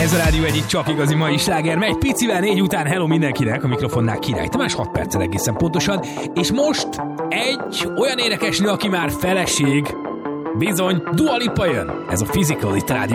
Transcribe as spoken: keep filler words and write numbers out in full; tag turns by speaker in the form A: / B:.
A: Ez a rádió egyik csak igazi mai sláger, megy picivel négy után, hello mindenkinek, a mikrofonnál Király Tamás, hat perccel egészen pontosan, és most egy olyan énekesnő, aki már feleség, bizony, Dua Lipa jön. Ez a Physical itt rádió